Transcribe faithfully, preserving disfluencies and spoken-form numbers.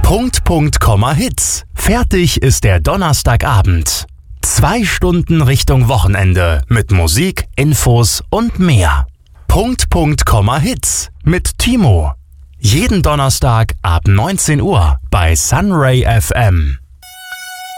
Punkt, Punkt, Komma, Hits. Fertig ist der Donnerstagabend. Zwei Stunden Richtung Wochenende mit Musik, Infos und mehr. Punkt, Punkt, Komma, Hits mit Timo. Jeden Donnerstag ab neunzehn Uhr bei Sunray F M.